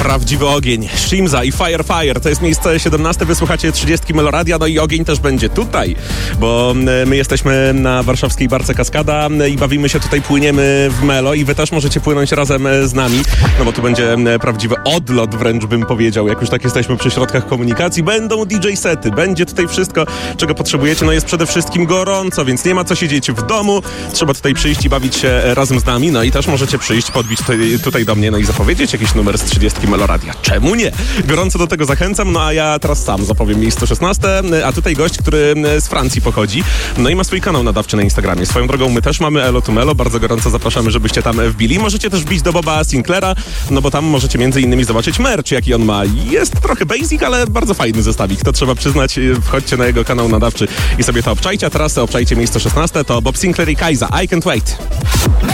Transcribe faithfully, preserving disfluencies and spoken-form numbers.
Prawdziwy ogień. Shimza i Fire Fire. To jest miejsce siedemnaste. Wysłuchacie trzydziestki Meloradia. No i ogień też będzie tutaj, bo my jesteśmy na warszawskiej barce Kaskada i bawimy się tutaj, płyniemy w Melo i wy też możecie płynąć razem z nami, no bo tu będzie prawdziwy odlot, wręcz bym powiedział. Jak już tak jesteśmy przy środkach komunikacji, będą D J sety, będzie tutaj wszystko, czego potrzebujecie. No jest przede wszystkim gorąco, więc nie ma co siedzieć w domu. Trzeba tutaj przyjść i bawić się razem z nami. No i też możecie przyjść, podbić tutaj, tutaj do mnie, no i zapowiedzieć jakiś numer z trzydziestki Meloradia. Czemu nie? Gorąco do tego zachęcam, no a ja teraz sam zapowiem miejsce szesnaste, a tutaj gość, który z Francji pochodzi, no i ma swój kanał nadawczy na Instagramie. Swoją drogą my też mamy Elo to Melo, bardzo gorąco zapraszamy, żebyście tam wbili. Możecie też wbić do Boba Sinclaira, no bo tam możecie między innymi zobaczyć merch, jaki on ma. Jest trochę basic, ale bardzo fajny zestawik, to trzeba przyznać. Wchodźcie na jego kanał nadawczy i sobie to obczajcie, a teraz obczajcie miejsce szesnaste, to Bob Sinclair i Kaiza, I Can't Wait.